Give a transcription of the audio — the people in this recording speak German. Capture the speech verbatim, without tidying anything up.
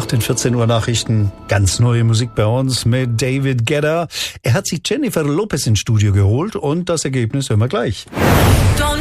Nach den vierzehn Uhr Nachrichten ganz neue Musik bei uns mit David Guetta. Er hat sich Jennifer Lopez ins Studio geholt und das Ergebnis hören wir gleich. Don't